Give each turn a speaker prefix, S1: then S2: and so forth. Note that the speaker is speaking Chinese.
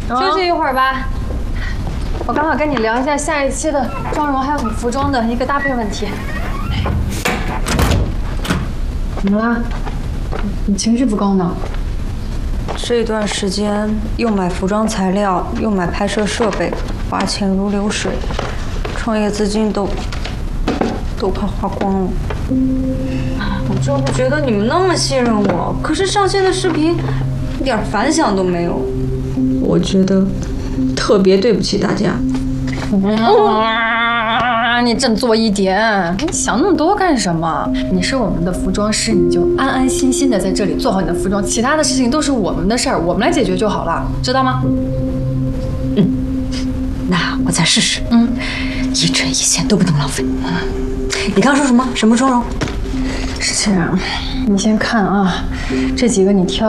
S1: 休息一会儿吧。我刚好跟你聊一下下一期的妆容还有你服装的一个搭配问题。怎么了？你情绪不高呢？
S2: 这段时间又买服装材料，又买拍摄设备，花钱如流水，创业资金都快花光了。我这不觉得你们那么信任我，可是上线的视频一点反响都没有，我觉得特别对不起大家。
S1: 你振作一点，你想那么多干什么？你是我们的服装师，你就安安心心的在这里做好你的服装，其他的事情都是我们的事儿，我们来解决就好了，知道吗？
S2: 那我再试试。一针一线都不能浪费。你刚说什么？什么妆容？
S1: 是这样，你先看啊，这几个你挑。